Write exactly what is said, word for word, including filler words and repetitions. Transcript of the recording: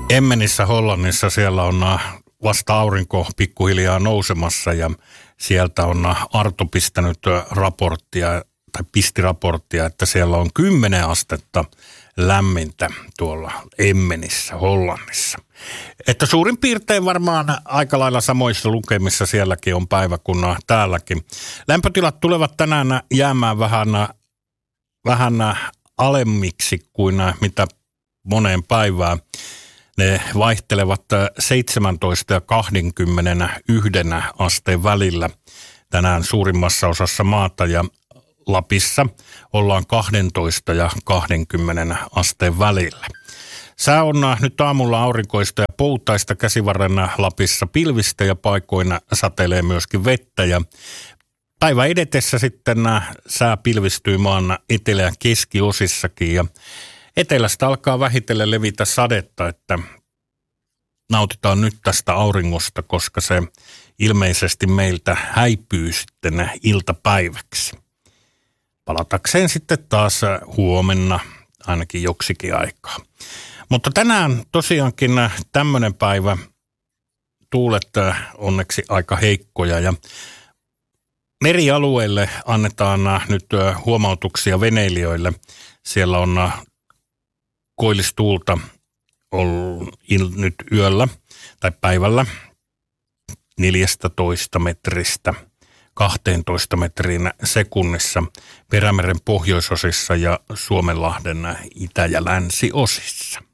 Emmenissä Hollannissa siellä on vasta aurinko pikkuhiljaa nousemassa ja sieltä on Arto pistänyt raporttia tai pisti raporttia, että siellä on kymmenen astetta lämmintä tuolla Emmenissä Hollannissa. Että suurin piirtein varmaan aika lailla samoissa lukemissa sielläkin on päivä kuin täälläkin. Lämpötilat tulevat tänään jäämään vähän, vähän alemmiksi kuin mitä moneen päivään. Ne vaihtelevat seitsemäntoista ja kaksikymmentäyksi asteen välillä tänään suurimmassa osassa maata ja Lapissa ollaan kaksitoista ja kaksikymmentä asteen välillä. Sää on nyt aamulla aurinkoista ja poutaista, käsivarren Lapissa pilvistä ja paikoina satelee myöskin vettä ja päivä edetessä sitten sää pilvistyy maan etelä- ja keskiosissakin ja etelästä alkaa vähitellen levitä sadetta, että nautitaan nyt tästä auringosta, koska se ilmeisesti meiltä häipyy sitten iltapäiväksi. Palatakseen sitten taas huomenna ainakin joksikin aikaa. Mutta tänään tosiaankin tämmöinen päivä, tuulet onneksi aika heikkoja ja merialueille annetaan nyt huomautuksia veneilijöille. Siellä on koillistuulta on nyt yöllä tai päivällä neljätoista metristä kaksitoista metrin sekunnissa Perämeren pohjoisosissa ja Suomenlahden itä- ja länsiosissa.